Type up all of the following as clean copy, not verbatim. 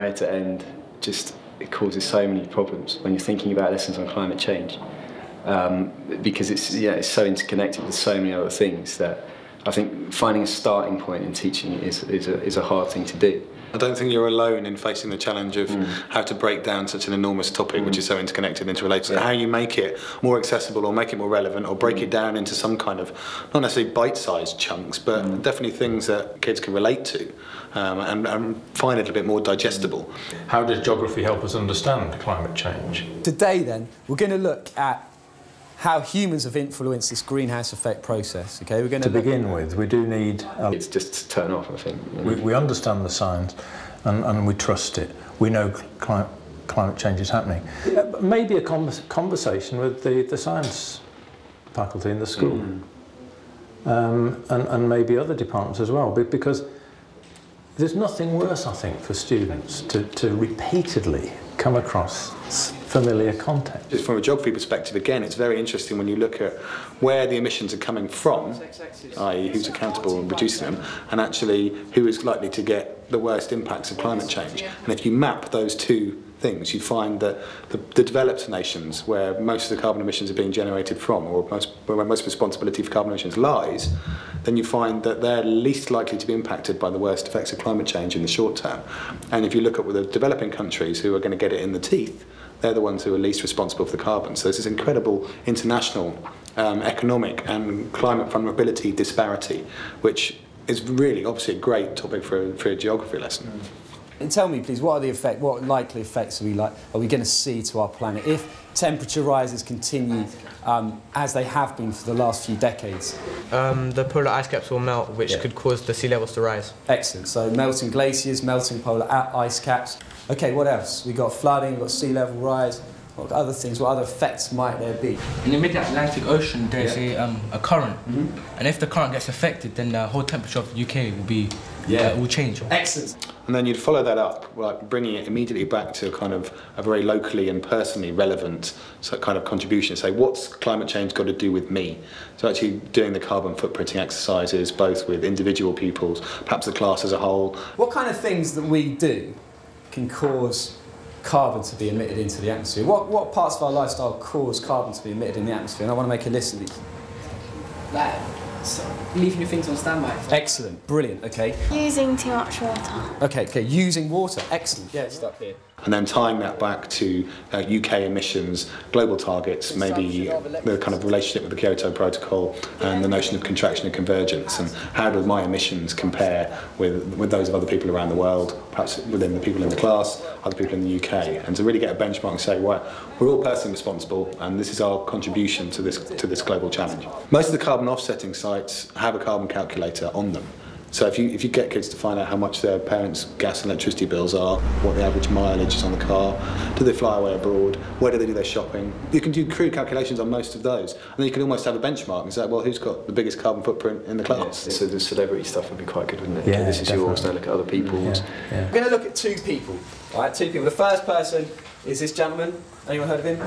End to end, just it causes so many problems when you're thinking about lessons on climate change, because it's so interconnected with so many other things that I think finding a starting point in teaching is a hard thing to do. I don't think you're alone in facing the challenge of how to break down such an enormous topic which is so interconnected and interrelated. So how you make it more accessible or make it more relevant or break it down into some kind of, not necessarily bite-sized chunks, but definitely things that kids can relate to and find it a bit more digestible. How does geography help us understand climate change? Today then, we're going to look at how humans have influenced this greenhouse effect process. Okay, we're going to begin with, we do need... It's just to turn off, I think. We understand the science and we trust it. We know climate change is happening. Maybe a conversation with the science faculty in the school and maybe other departments as well, because there's nothing worse, I think, for students to repeatedly come across familiar context. Just from a geography perspective, again, it's very interesting when you look at where the emissions are coming from, i.e. who's accountable in reducing them, and actually who is likely to get the worst impacts of climate change. And if you map those two things, you find that the developed nations, where most of the carbon emissions are being generated from, or where most responsibility for carbon emissions lies, then you find that they're least likely to be impacted by the worst effects of climate change in the short term. And if you look at the developing countries who are going to get it in the teeth, they're the ones who are least responsible for the carbon. So there's this incredible international economic and climate vulnerability disparity, which is really obviously a great topic for a geography lesson. And tell me, please, what likely effects are we going to see to our planet if temperature rises continue as they have been for the last few decades? The polar ice caps will melt, which could cause the sea levels to rise. Excellent. So melting glaciers, melting polar ice caps. Okay, what else? We've got flooding, we've got sea level rise. What other things? What other effects might there be? In the mid-Atlantic Ocean, there's a current, and if the current gets affected, then the whole temperature of the UK will be will change. Excellent. And then you'd follow that up, like bringing it immediately back to kind of a very locally and personally relevant kind of contribution. Say, what's climate change got to do with me? So actually doing the carbon footprinting exercises, both with individual pupils, perhaps the class as a whole. What kind of things that we do can cause carbon to be emitted into the atmosphere? What parts of our lifestyle cause carbon to be emitted in the atmosphere? And I want to make a list of these. Leaving your things on standby. Excellent, brilliant, okay. Using too much water. Okay, using water, excellent. Yeah, stop here. And then tying that back to UK emissions, global targets, maybe the kind of relationship with the Kyoto Protocol and the notion of contraction and convergence, and how do my emissions compare with those of other people around the world, perhaps within the people in the class, other people in the UK, and to really get a benchmark and say, well, we're all personally responsible and this is our contribution to this global challenge. Most of the carbon offsetting sites have a carbon calculator on them. So if you get kids to find out how much their parents' gas and electricity bills are, what the average mileage is on the car, do they fly away abroad, where do they do their shopping, you can do crude calculations on most of those. And then you can almost have a benchmark and say, well, who's got the biggest carbon footprint in the class? Yeah, so the celebrity stuff would be quite good, wouldn't it? Yeah, okay, this is definitely. yours, now look at other people's. We're going to look at two people. All right, two people. The first person is this gentleman. Anyone heard of him?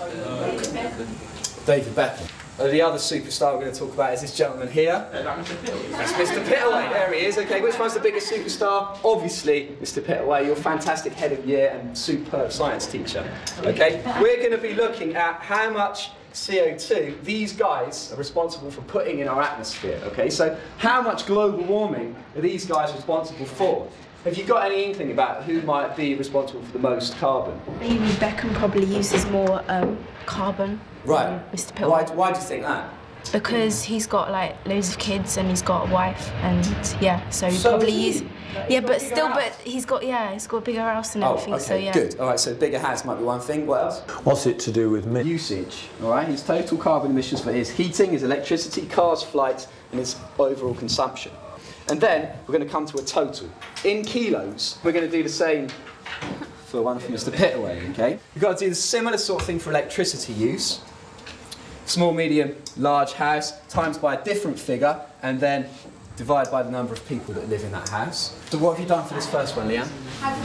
David Beckham. The other superstar we're going to talk about is this gentleman here. That's Mr. Pittaway. There he is. Okay, which one's the biggest superstar? Obviously, Mr. Pittaway, your fantastic head of year and superb science teacher. Okay, we're going to be looking at how much CO2 these guys are responsible for putting in our atmosphere. Okay, so how much global warming are these guys responsible for? Have you got any inkling about who might be responsible for the most carbon? Maybe Beckham probably uses more carbon. Right. Mr. Pittaway. Why do you think that? Because he's got like loads of kids and he's got a wife and yeah, so he probably uses. Yeah, but still, he's got a bigger house and everything. Oh, okay, so yeah. good. All right, so bigger house might be one thing. What else? What's it to do with me? Usage. All right, his total carbon emissions for his heating, his electricity, cars, flights, and his overall consumption. And then we're going to come to a total in kilos. We're going to do the same for one for Mr. Pittaway. Okay. We've got to do the similar sort of thing for electricity use. Small, medium, large house, times by a different figure, and then divide by the number of people that live in that house. So what have you done for this first one, Leanne?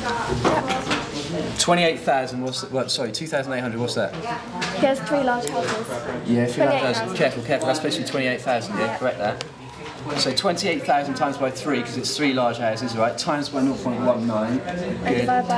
28,000, what's that? Well, sorry, 2,800, what's that? He has 3 large houses. Yeah, 3,000. Careful, that's supposed to be 28,000, yeah, correct that. So 28,000 times by 3, because it's 3 large houses, right, times by 0.19. Good.